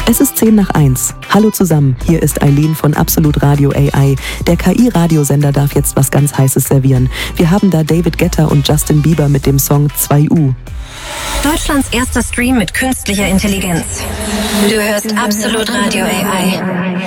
Es ist 10:10. Hallo zusammen, hier ist Eileen von Absolut Radio AI. Der KI-Radiosender darf jetzt was ganz Heißes servieren. Wir haben da David Guetta und Justin Bieber mit dem Song 2U. Deutschlands erster Stream mit künstlicher Intelligenz. Du hörst Absolut Radio AI.